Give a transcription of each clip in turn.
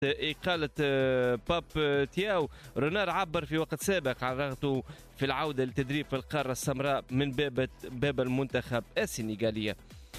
إقالة باب تياو. رونار عبر في وقت سابق عن رغبته في العودة للتدريب في القارة السمراء من باب المنتخب السنغالية.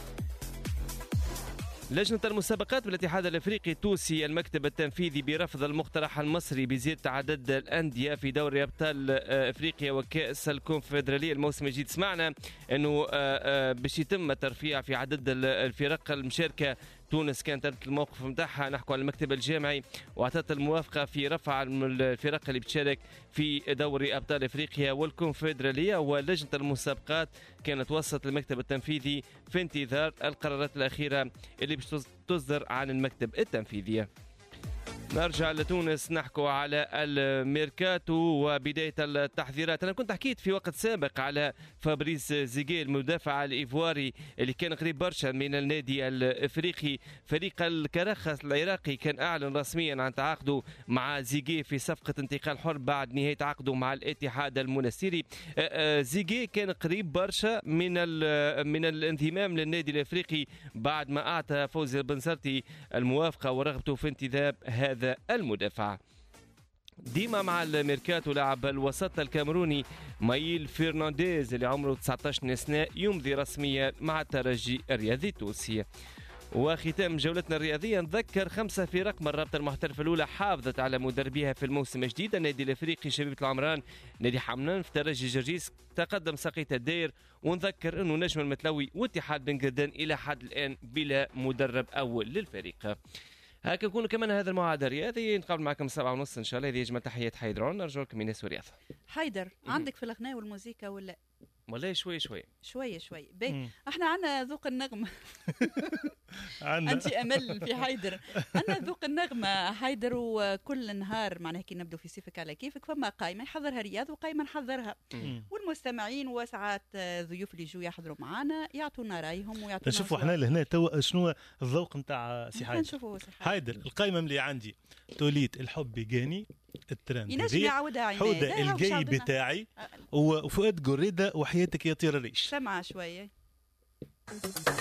لجنة المسابقات بالاتحاد الافريقي توصي المكتب التنفيذي برفض المقترح المصري بزيادة عدد الأندية في دوري أبطال افريقيا وكأس الكونفدرالية الموسم الجديد. سمعنا انه باش يتم الترفيع في عدد الفرق المشاركة. تونس كانت الموقف نتاعها، نحكوا على المكتب الجامعي، واعطت الموافقه في رفع الفرق اللي بتشارك في دوري ابطال افريقيا والكونفدراليه. ولجنه المسابقات كانت وصلت المكتب التنفيذي في انتظار القرارات الاخيره اللي باش تصدر عن المكتب التنفيذي. نرجع لتونس، نحكوا على الميركاتو وبداية التحذيرات. أنا كنت حكيت في وقت سابق على فابريس زيغي المدافع الإيفواري اللي كان قريب برشا من النادي الإفريقي. فريق الكراخس العراقي كان أعلن رسميا عن تعاقده مع زيغي في صفقة انتقال حر بعد نهاية عقده مع الاتحاد المنستيري. زيغي كان قريب برشا من الانضمام للنادي الإفريقي بعد ما أعطى فوزي البنصرتي الموافقة ورغبته في انتداب هذا المدافع. ديما مع الميركاتو لاعب الوسط الكاميروني مايل فرنانديز اللي عمره 19 سنة يمضي رسميا مع الترجي الرياضي التونسي. وختام جولتنا الرياضية، نذكر 5 فرق من الرابطة المحترفة الأولى حافظت على مدربيها في الموسم الجديد. النادي الأفريقي شبيبة العمران، نادي حمنان، في ترجي جرجيس تقدم ساقية الدير. ونذكر أنه نجم المتلوي واتحاد بن قردان إلى حد الآن بلا مدرب أول للفريق. هكا نكونوا كمان هذا الموعد الرياضي، نقابل معكم 7:30 ان شاء الله. هذه يجمع تحيات حيدرون، نرجو لكم من ناس ورياضه. حيدر عندك في الغناء والموسيقى ولا والله شوي احنا عندنا ذوق النغمه. انت امل في حيدر. انا ذوق النغمه حيدر، وكل نهار معناها كي نبدو في سيفك على كيفك فما قائمه يحضرها رياض وقائمه نحضرها. والمستمعين وساعات ضيوف اللي يجوا يحضروا معنا يعطونا رايهم ويعطونا. نشوفوا احنا لهنا توا شنو الذوق نتاع سي حيدر. نشوفوا حيدر القائمه اللي عندي: توليت الحب بيجاني، الترند ينجم يعاودها حوده الجاي بتاعي، وفؤاد قريده، وحياتك يا طير الريش. سمعة شويه.